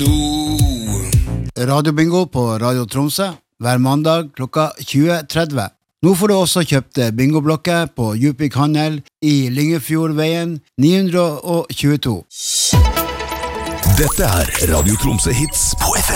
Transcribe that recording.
Radiobingo på Radio Tromsø hver mandag klokka 20:30. Nå får du også kjøpt bingoblokker på Djupvik Handel i Lyngefjordveien 922. Dette Radio Tromsø Hits på FM.